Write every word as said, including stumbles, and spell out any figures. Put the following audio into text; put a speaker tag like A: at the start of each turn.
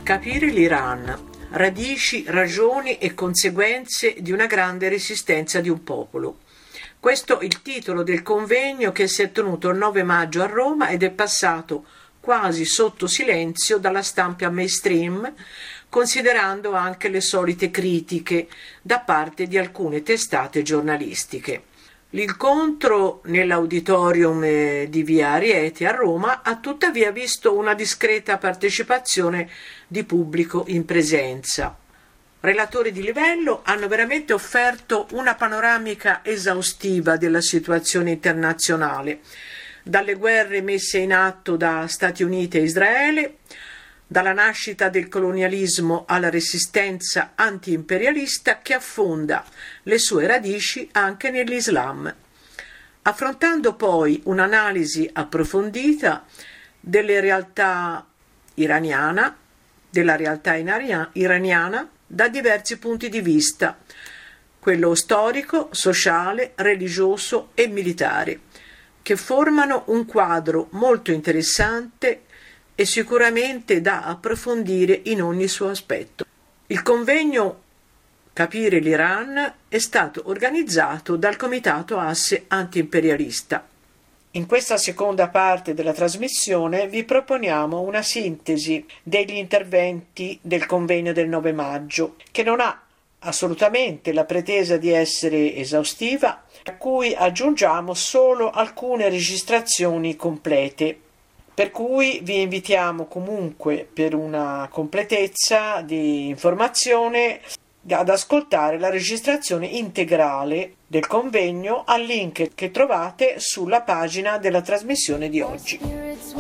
A: Capire l'Iran, radici, ragioni e conseguenze di una grande resistenza di un popolo. Questo è il titolo del convegno che si è tenuto il nove maggio a Roma ed è passato quasi sotto silenzio dalla stampa mainstream, considerando anche le solite critiche da parte di alcune testate giornalistiche. L'incontro nell'auditorium di Via Arieti a Roma ha tuttavia visto una discreta partecipazione di pubblico in presenza. Relatori di livello hanno veramente offerto una panoramica esaustiva della situazione internazionale, dalle guerre messe in atto da Stati Uniti e Israele, dalla nascita del colonialismo alla resistenza anti-imperialista che affonda le sue radici anche nell'Islam, affrontando poi un'analisi approfondita delle realtà iraniana, della realtà iraniana da diversi punti di vista, quello storico, sociale, religioso e militare, che formano un quadro molto interessante e sicuramente da approfondire in ogni suo aspetto. Il convegno Capire l'Iran è stato organizzato dal Comitato Asse Antiimperialista. In questa seconda parte della trasmissione vi proponiamo una sintesi degli interventi del convegno del nove maggio, che non ha assolutamente la pretesa di essere esaustiva, a cui aggiungiamo solo alcune registrazioni complete. Per cui vi invitiamo comunque, per una completezza di informazione, ad ascoltare la registrazione integrale del convegno al link che trovate sulla pagina della trasmissione di oggi.